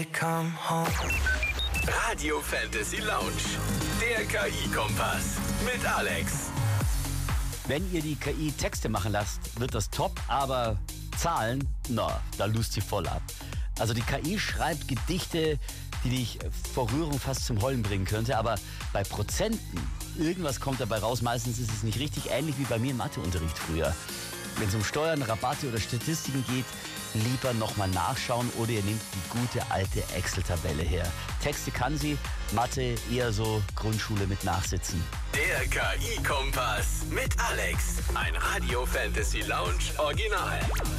Come home. Radio Fantasy Lounge, der KI-Kompass mit Alex. Wenn ihr die KI Texte machen lasst, wird das top, aber Zahlen, da lust sie voll ab. Also die KI schreibt Gedichte, die dich vor Rührung fast zum Heulen bringen könnte, aber bei Prozenten, irgendwas kommt dabei raus, meistens ist es nicht richtig, ähnlich wie bei mir im Matheunterricht früher. Wenn es um Steuern, Rabatte oder Statistiken geht, lieber nochmal nachschauen oder ihr nehmt die gute alte Excel-Tabelle her. Texte kann sie, Mathe eher so Grundschule mit Nachsitzen. Der KI-Kompass mit Alex, ein Radio Fantasy Lounge Original.